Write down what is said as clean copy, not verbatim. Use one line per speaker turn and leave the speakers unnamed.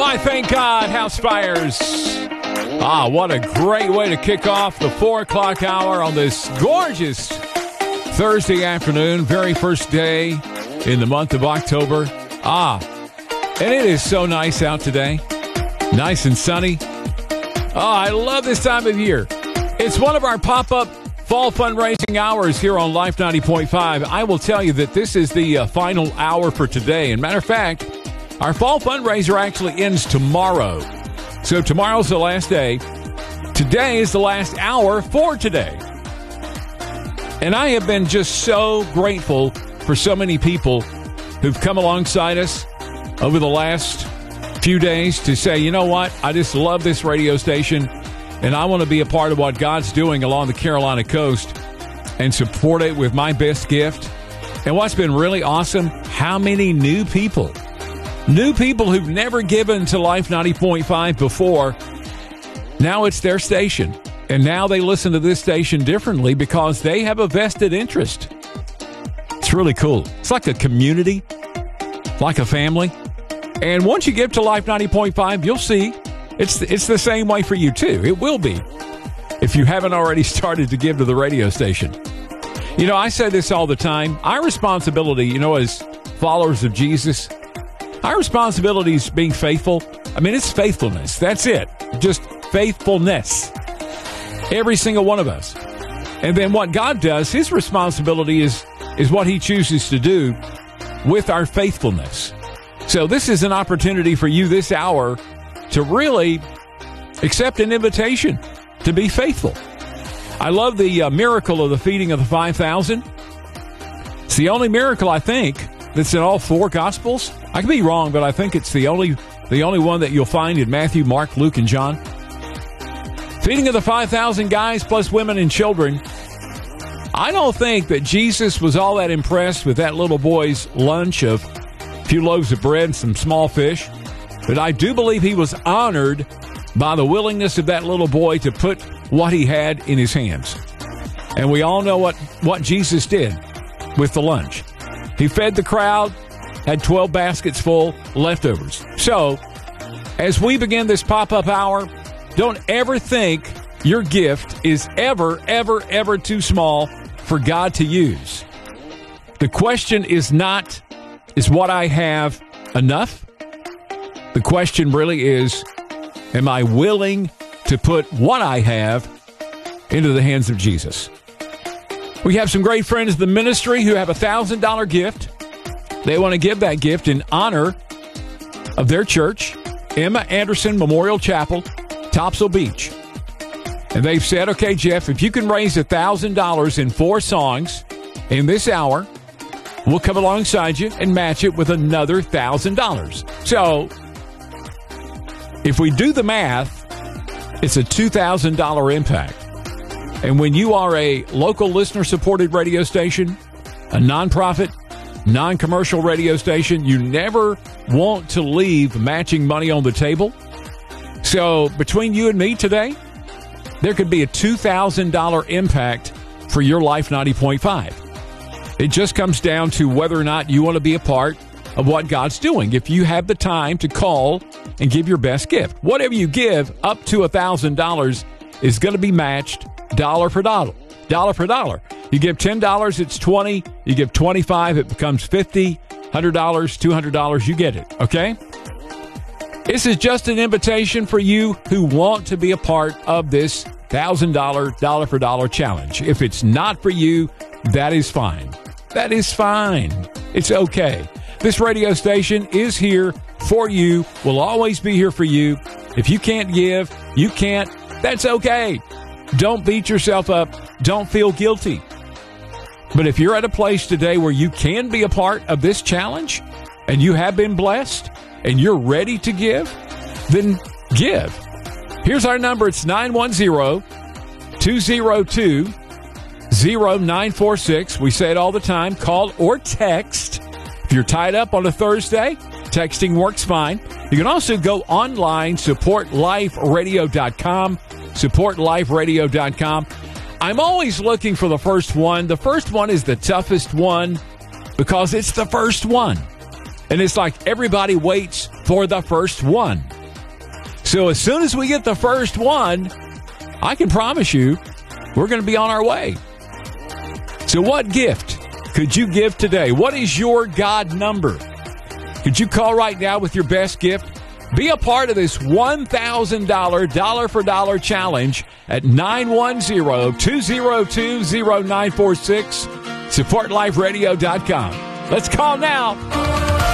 I thank God, House Fires. What a great way to kick off the 4 o'clock hour on this gorgeous Thursday afternoon, very first day in the month of October. And it is so nice out today. Nice and sunny. I love this time of year. It's one of our pop-up fall fundraising hours here on Life 90.5. I will tell you that this is the final hour for today. And matter of fact, our fall fundraiser actually ends tomorrow. So tomorrow's the last day. Today is the last hour for today. And I have been just so grateful for so many people who've come alongside us over the last few days to say, you know what, I just love this radio station and I want to be a part of what God's doing along the Carolina coast and support it with my best gift. And what's been really awesome, how many new people who've never given to Life 90.5 before, now it's their station. And now they listen to this station differently because they have a vested interest. It's really cool. It's like a community, like a family. And once you give to Life 90.5, you'll see it's the same way for you too. It will be if you haven't already started to give to the radio station. You know, I say this all the time. Our responsibility, as followers of Jesus, our responsibility is being faithful. I mean, it's faithfulness. That's it. Just faithfulness. Every single one of us. And then what God does, his responsibility is what he chooses to do with our faithfulness. So this is an opportunity for you this hour to really accept an invitation to be faithful. I love the miracle of the feeding of the 5,000. It's the only miracle, I think, that's in all 4 Gospels. I could be wrong, but I think it's the only one that you'll find in Matthew, Mark, Luke, and John. Feeding of the 5,000 guys plus women and children. I don't think that Jesus was all that impressed with that little boy's lunch of a few loaves of bread and some small fish. But I do believe he was honored by the willingness of that little boy to put what he had in his hands. And we all know what Jesus did with the lunch. He fed the crowd, had 12 baskets full, leftovers. So, as we begin this pop-up hour, don't ever think your gift is ever too small for God to use. The question is not, is what I have enough? The question really is, am I willing to put what I have into the hands of Jesus? We have some great friends of the ministry who have a $1,000 gift. They want to give that gift in honor of their church, Emma Anderson Memorial Chapel, Topsail Beach. And they've said, okay, Jeff, if you can raise $1,000 in 4 songs in this hour, we'll come alongside you and match it with another $1,000. So if we do the math, it's a $2,000 impact. And when you are a local listener-supported radio station, a nonprofit, non-commercial radio station, you never want to leave matching money on the table. So between you and me today, there could be a $2,000 impact for your Life 90.5. It just comes down to whether or not you want to be a part of what God's doing. If you have the time to call and give your best gift, whatever you give up to $1,000 is going to be matched dollar for dollar. You give $10, it's $20. You give $25, it becomes $50, $100, $200. You get it, okay? This is just an invitation for you who want to be a part of this $1,000 dollar for dollar challenge. If it's not for you, that is fine. That is fine. It's okay. This radio station is here for you, will always be here for you. If you can't give, you can't, that's okay. Don't beat yourself up. Don't feel guilty. But if you're at a place today where you can be a part of this challenge and you have been blessed and you're ready to give, then give. Here's our number. It's 910-202-0946. We say it all the time. Call or text. If you're tied up on a Thursday, texting works fine. You can also go online, supportliferadio.com. supportliferadio.com. I'm always looking for the first one. The first one is the toughest one because it's the first one. And it's like everybody waits for the first one. So as soon as we get the first one, I can promise you we're going to be on our way. So what gift could you give today? What is your God number? Could you call right now with your best gift? Be a part of this $1,000 dollar for dollar challenge at 910-202-0946. SupportLifeRadio.com. Let's call now.